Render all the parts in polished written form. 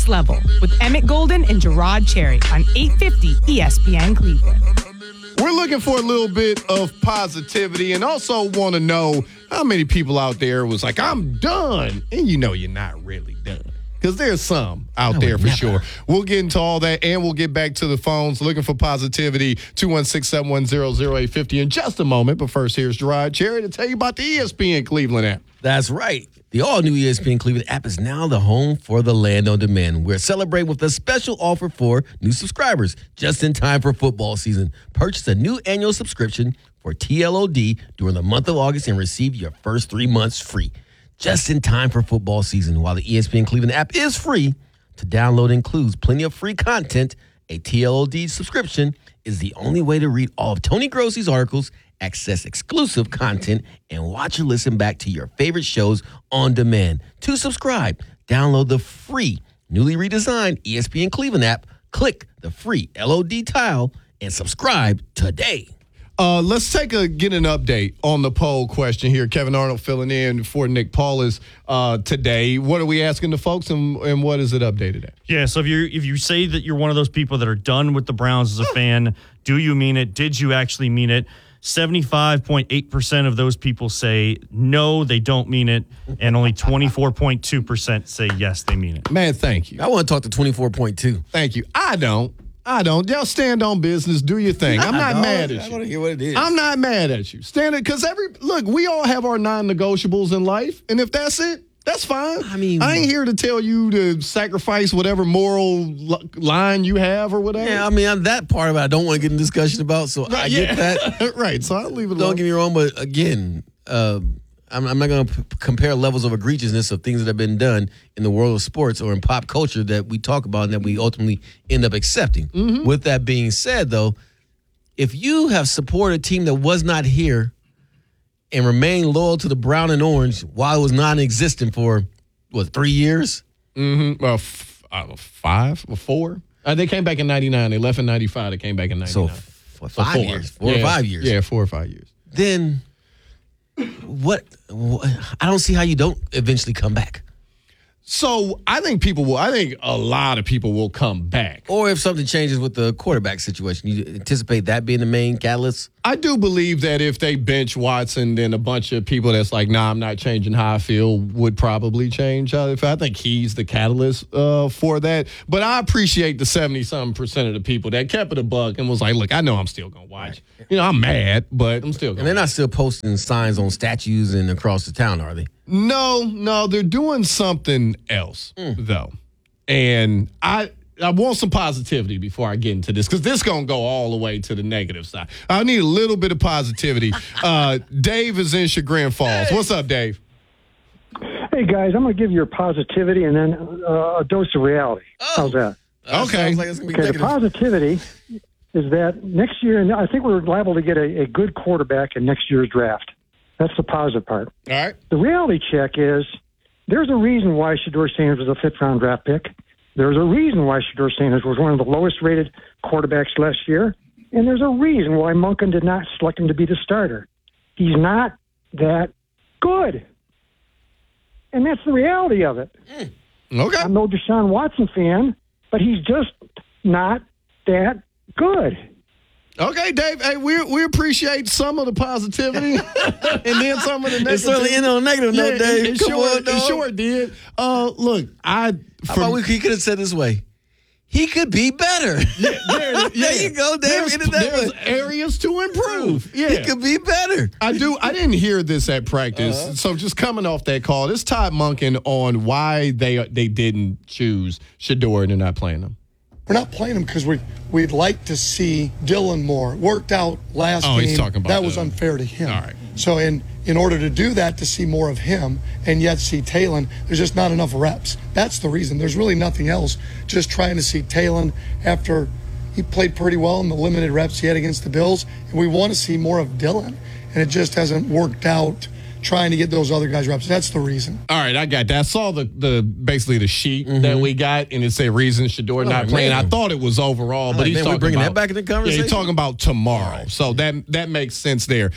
next level with Emmett Golden and Gerard Cherry on 850 ESPN Cleveland. We're looking for a little bit of positivity and also want to know how many people out there was like, I'm done. And you know you're not really done. Because there's some out there for sure. We'll get into all that, and we'll get back to the phones. Looking for positivity, 216-710-0850 in just a moment. But first, here's Gerard Cherry to tell you about the ESPN Cleveland app. That's right. The all-new ESPN Cleveland app is now the home for the Land on Demand. We're celebrating with a special offer for new subscribers just in time for football season. Purchase a new annual subscription for TLOD during the month of August and receive your first 3 months free. Just in time for football season. While the ESPN Cleveland app is free to download, includes plenty of free content, a TLOD subscription is the only way to read all of Tony Grossi's articles, access exclusive content, and watch or listen back to your favorite shows on demand. To subscribe, download the free, newly redesigned ESPN Cleveland app, click the free LOD tile, and subscribe today. Let's get an update on the poll question here. Kevin Arnold filling in for Nick Paulus today. What are we asking the folks, and what is it updated at? Yeah, so if you say that you're one of those people that are done with the Browns as a fan, do you mean it? Did you actually mean it? 75.8% of those people say no, they don't mean it, and only 24.2% say yes, they mean it. Man, thank you. I want to talk to 24.2. Thank you. I don't. Y'all stand on business. Do your thing. I'm not mad at you. I want to hear what it is. I'm not mad at you. Stand it, because we all have our non-negotiables in life, and if that's it, that's fine. I ain't here to tell you to sacrifice whatever moral line you have or whatever. Yeah, on that part of it, I don't want to get in discussion about, so I get that. Right, so I'll leave it alone. Don't get me wrong, but again, I'm not going to compare levels of egregiousness of things that have been done in the world of sports or in pop culture that we talk about and that we ultimately end up accepting. Mm-hmm. With that being said, though, if you have supported a team that was not here and remained loyal to the brown and orange while it was non-existent for, 3 years? Mm-hmm. Well, 5 or 4. They came back in 99. They left in 95. They came back in 99. So 5 years. 4 or 5 years. Yeah, 4 or 5 years. Then what? I don't see how you don't eventually come back. So I think a lot of people will come back. Or if something changes with the quarterback situation, you anticipate that being the main catalyst? I do believe that if they bench Watson, then a bunch of people that's like, nah, I'm not changing how I feel would probably change. I think he's the catalyst for that. But I appreciate the 70-something% of the people that kept it a buck and was like, look, I know I'm still going to watch. Right. I'm mad, but I'm still going to. And they're not still posting signs on statues and across the town, are they? No, they're doing something else, though. And I want some positivity before I get into this, because this is going to go all the way to the negative side. I need a little bit of positivity. Dave is in Chagrin Falls. What's up, Dave? Hey, guys, I'm going to give you your positivity and then a dose of reality. How's that? Okay. Like it's gonna be the positivity is that next year, and I think we're liable to get a good quarterback in next year's draft. That's the positive part. All right. The reality check is there's a reason why Shedeur Sanders was a fifth-round draft pick. There's a reason why Shedeur Sanders was one of the lowest-rated quarterbacks last year. And there's a reason why Monken did not select him to be the starter. He's not that good. And that's the reality of it. Okay. I'm no Deshaun Watson fan, but he's just not that good. Okay, Dave. Hey, we appreciate some of the positivity and then some of the negative. It's certainly in on a negative note, Dave. It sure did. Look, he could have said this way. He could be better. There you go, Dave. There's areas to improve. Yeah. He could be better. I didn't hear this at practice. So just coming off that call, this Todd Monken on why they didn't choose Shedeur and they're not playing him. We're not playing him because we'd like to see Dylan more. Worked out last game. He's talking about that was unfair to him. All right. So in order to do that, to see more of him and yet see Talon, there's just not enough reps. That's the reason. There's really nothing else. Just trying to see Talon after he played pretty well in the limited reps he had against the Bills, and we want to see more of Dylan, and it just hasn't worked out. Trying to get those other guys reps. That's the reason. All right, I got that. I saw basically the sheet that we got, and it said reason Shedeur not playing. I thought it was overall, but he's talking bringing about that back in the conversation. Yeah, he's talking about tomorrow. Right. So that makes sense there.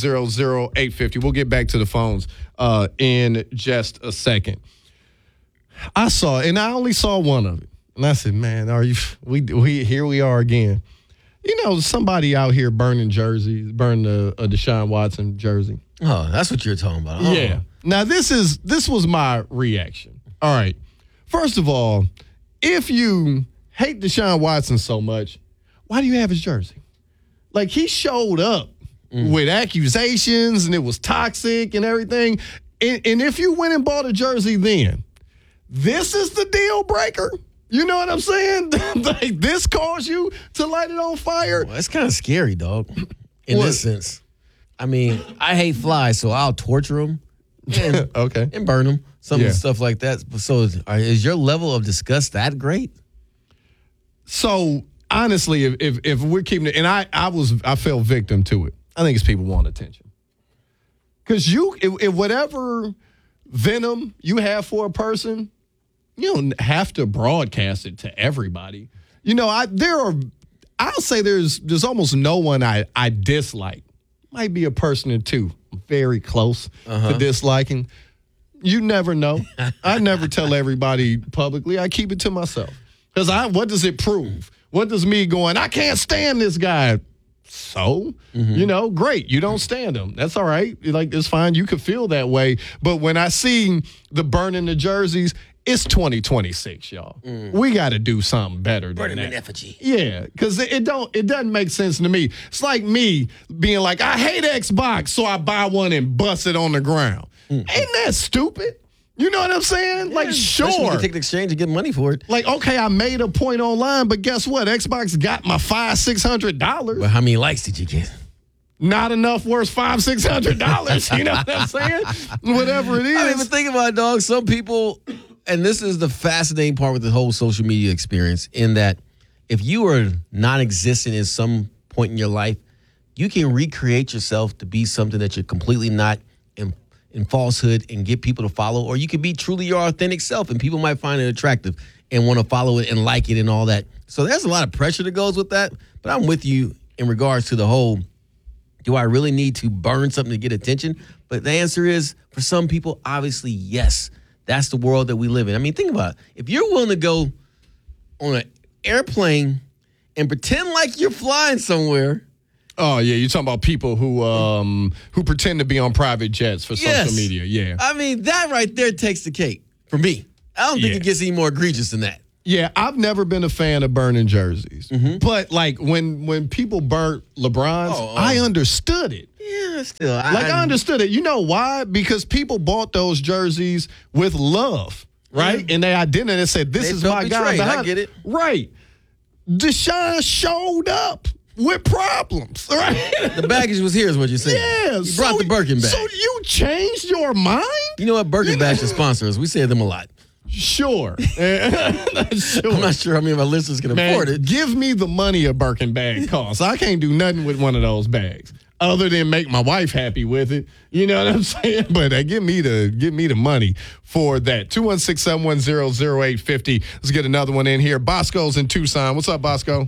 216-710-0850. We'll get back to the phones in just a second. I saw it, and I only saw one of it. And I said, man, we here we are again. You know, somebody out here burning jerseys, burning a Deshaun Watson jersey. Oh, that's what you're talking about. Oh. Yeah. Now, this was my reaction. All right. First of all, if you hate Deshaun Watson so much, why do you have his jersey? Like, he showed up with accusations, and it was toxic and everything. And if you went and bought a jersey then, this is the deal breaker? You know what I'm saying? Like, this caused you to light it on fire? Well, that's kind of scary, dog, in this sense. I mean, I hate flies, so I'll torture them and, okay. and burn them, stuff like that. So is your level of disgust that great? So, honestly, if we're keeping it, and I fell victim to it. I think it's people want attention. Because if whatever venom you have for a person, you don't have to broadcast it to everybody. You know, I'll say there's almost no one I dislike. Might be a person or two very close to disliking. You never know. I never tell everybody publicly. I keep it to myself. Because what does it prove? What does me going, I can't stand this guy? So, you know, great. You don't stand him. That's all right. Like, it's fine. You could feel that way. But when I see the burning the jerseys, it's 2026, y'all. We got to do something better than burning that. an effigy. Yeah, because it doesn't make sense to me. It's like me being like, I hate Xbox, so I buy one and bust it on the ground. Ain't that stupid? You know what I'm saying? Yeah, like, sure. You sure. can take the exchange and get money for it. Like, okay, I made a point online, but guess what? Xbox got my $500-$600. But how many likes did you get? Not enough worth $500-$600. You know what I'm saying? Whatever it is. I mean, but think about it, dog. Some people, and this is the fascinating part with the whole social media experience, in that if you are non-existent at some point in your life, you can recreate yourself to be something that you're completely not in falsehood and get people to follow, or you can be truly your authentic self and people might find it attractive and want to follow it and like it and all that. So there's a lot of pressure that goes with that, but I'm with you in regards to the whole, do I really need to burn something to get attention? But the answer is, for some people, obviously, yes. That's the world that we live in. I mean, think about it. If you're willing to go on an airplane and pretend like you're flying somewhere. Oh, yeah, you're talking about people who pretend to be on private jets for social media. Yeah. I mean, that right there takes the cake for me. I don't think it gets any more egregious than that. Yeah, I've never been a fan of burning jerseys. But, like, when people burnt LeBron's, I understood it. Yeah, still. I understood it. You know why? Because people bought those jerseys with love, right? And they identified and said, this is my guy behind. I get it. Right. Deshaun showed up with problems, right? The baggage was here is what you're saying. Yeah. You brought the Birkin bag. So you changed your mind? You know what? Birkin bags should sponsor us. We say them a lot. Sure. I'm not sure how many of our listeners can afford it. Give me the money a Birkin bag costs. I can't do nothing with one of those bags other than make my wife happy with it. You know what I'm saying? But give me the money for that. 216-710-0850. Let's get another one in here. Bosco's in Tucson. What's up, Bosco?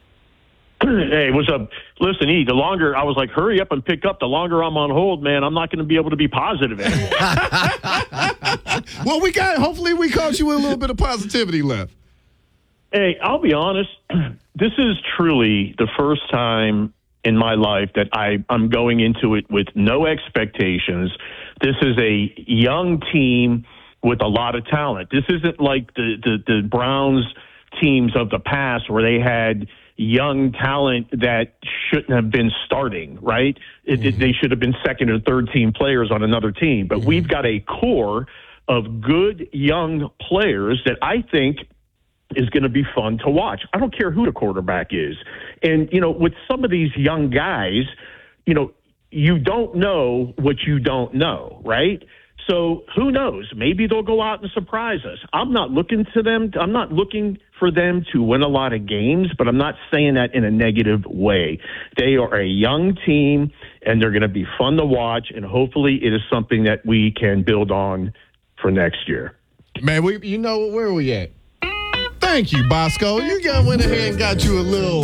Hey, what's up? Listen, E, the longer I was like, hurry up and pick up, the longer I'm on hold, man, I'm not going to be able to be positive anymore. Well, hopefully we caught you with a little bit of positivity left. Hey, I'll be honest. This is truly the first time in my life that I'm going into it with no expectations. This is a young team with a lot of talent. This isn't like the Browns teams of the past where they had young talent that shouldn't have been starting, right? They should have been second or third team players on another team. But we've got a core of good young players that I think is going to be fun to watch. I don't care who the quarterback is. And, you know, with some of these young guys, you know, you don't know what you don't know, right? So who knows? Maybe they'll go out and surprise us. I'm not looking for them to win a lot of games, but I'm not saying that in a negative way. They are a young team, and they're going to be fun to watch, and hopefully it is something that we can build on for next year. Man, where are we at? Thank you, Bosco. You went ahead and got you a little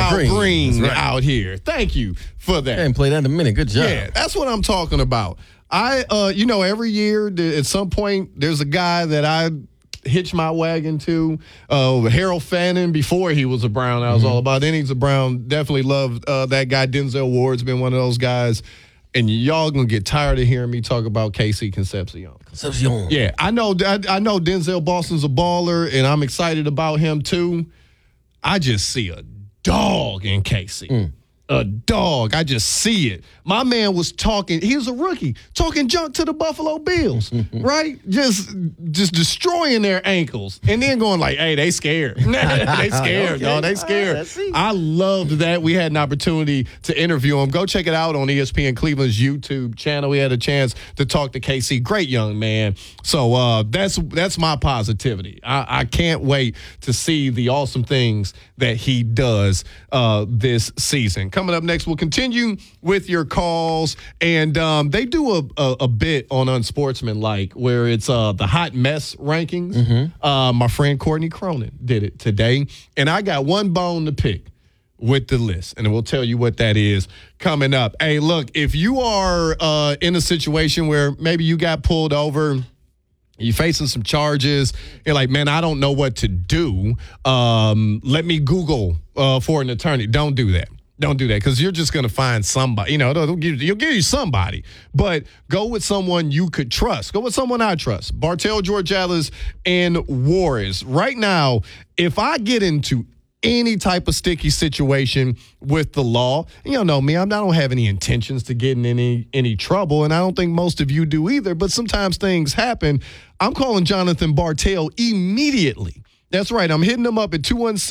green out here. Thank you for that. I didn't play that in a minute. Good job. Yeah, that's what I'm talking about. Every year at some point there's a guy that I hitch my wagon to. Harold Fannin, before he was a Brown, I was all about. Then he's a Brown. Definitely loved that guy. Denzel Ward's been one of those guys. And y'all gonna get tired of hearing me talk about Casey Concepcion. Yeah, I know Denzel Boston's a baller, and I'm excited about him too. I just see a dog in Casey. A dog. I just see it. My man was talking. He was a rookie, talking junk to the Buffalo Bills, right? Just destroying their ankles, and then going like, "Hey, they scared. They scared, dog. They scared." I loved that. We had an opportunity to interview him. Go check it out on ESPN Cleveland's YouTube channel. We had a chance to talk to KC. Great young man. So that's my positivity. I can't wait to see the awesome things that he does this season. Coming up next, we'll continue with your calls, and they do a bit on Unsportsmanlike where it's the hot mess rankings. My friend Courtney Cronin did it today, and I got one bone to pick with the list, and we'll tell you what that is coming up. Hey, look, if you are in a situation where maybe you got pulled over, you're facing some charges, you're like, man, I don't know what to do. Let me Google for an attorney. Don't do that. Don't do that, because you're just going to find somebody. You'll give you somebody. But go with someone you could trust. Go with someone I trust. Bartell Georgalis and Warris. Right now, if I get into any type of sticky situation with the law, and y'all know me, I don't have any intentions to get in any trouble, and I don't think most of you do either, but sometimes things happen. I'm calling Jonathan Bartell immediately. That's right. I'm hitting them up at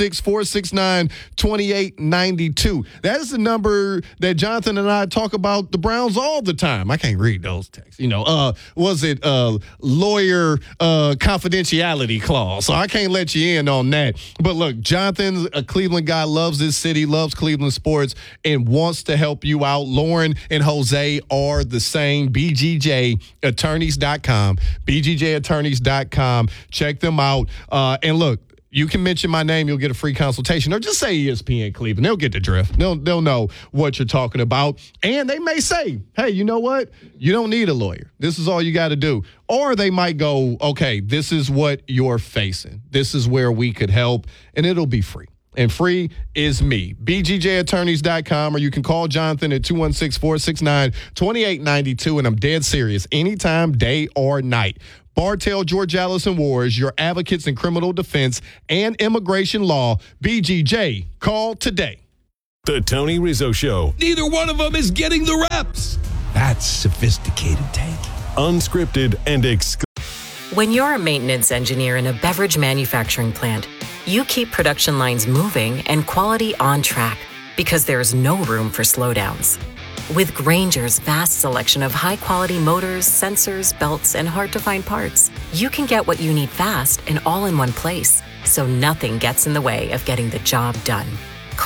216-469-2892. That is the number that Jonathan and I talk about the Browns all the time. I can't read those texts. Was it lawyer confidentiality clause? So I can't let you in on that. But look, Jonathan's a Cleveland guy, loves this city, loves Cleveland sports, and wants to help you out. Lauren and Jose are the same. BGJattorneys.com. BGJattorneys.com. Check them out. And look, you can mention my name, you'll get a free consultation, or just say ESPN Cleveland. They'll get the drift. They'll know what you're talking about. And they may say, hey, you know what? You don't need a lawyer. This is all you got to do. Or they might go, okay, this is what you're facing. This is where we could help, and it'll be free. And free is me. BGJattorneys.com, or you can call Jonathan at 216-469-2892, and I'm dead serious. Anytime, day or night. Bartell, Georgalis, and Warris, your advocates in criminal defense and immigration law. BGJ, call today. The Tony Rizzo Show. Neither one of them is getting the reps. That's sophisticated take. Unscripted and exclusive. When you're a maintenance engineer in a beverage manufacturing plant, you keep production lines moving and quality on track because there's no room for slowdowns. With Grainger's vast selection of high-quality motors, sensors, belts, and hard-to-find parts, you can get what you need fast and all in one place, so nothing gets in the way of getting the job done.